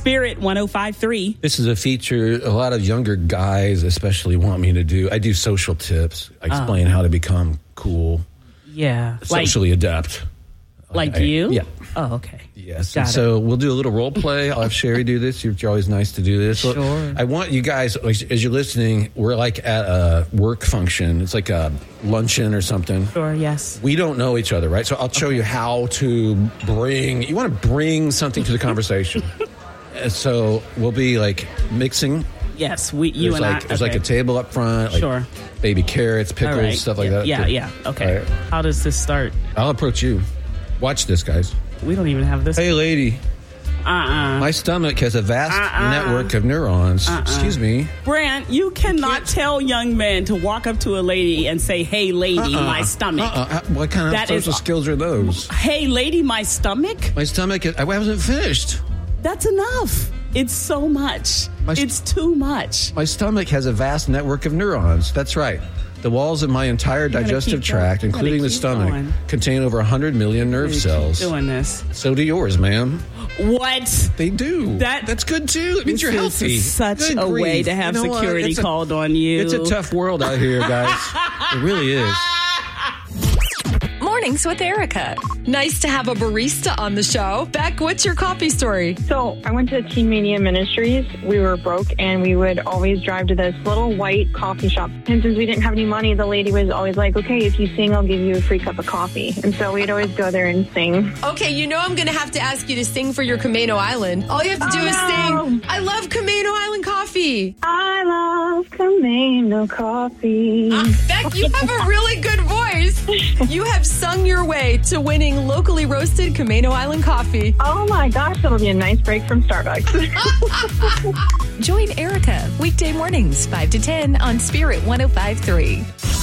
Spirit 105.3. This is a feature a lot of younger guys especially want me to do. I do social tips. I explain how to become cool. Yeah. Socially adept. Like you? Yeah. Oh, okay. Yes. And so we'll do a little role play. I'll have Sherry do this. You're always nice to do this. Sure. I want you guys, as you're listening, we're like at a work function. It's like a luncheon or something. Sure, yes. We don't know each other, right? So I'll show you how to you want to bring something to the conversation. So we'll be like mixing. Yes, you and I. There's like a table up front. Like baby carrots, pickles, stuff like that. Yeah. Okay. Right. How does this start? I'll approach you. Watch this, guys. We don't even have this. Hey, lady. My stomach has a vast network of neurons. Excuse me. Brant, you cannot tell young men to walk up to a lady and say, hey, lady, my stomach. What kind of social skills are those? Hey, lady, my stomach? My stomach, I wasn't finished. That's enough. It's so much. It's too much. My stomach has a vast network of neurons. That's right. The walls of my entire digestive tract, including the stomach, contain over 100 million nerve cells. Keep doing this. So do yours, ma'am. What? They do. That's good, too. It means you're healthy. Such a way to have security called on you. It's a tough world out here, guys. It really is. Mornings with Erica. Nice to have a barista on the show. Beck, what's your coffee story? So I went to Teen Mania Ministries. We were broke, and we would always drive to this little white coffee shop. And since we didn't have any money, the lady was always like, okay, if you sing, I'll give you a free cup of coffee. And so we'd always go there and sing. Okay, I'm going to have to ask you to sing for your Camino Island. All you have to do is sing, I love Camino Island coffee. I love Camino coffee. Beck, you have a really good voice. You have sung your way to winning locally roasted Camino Island coffee. Oh my gosh, that'll be a nice break from Starbucks. Join Erica weekday mornings 5 to 10 on Spirit 105.3.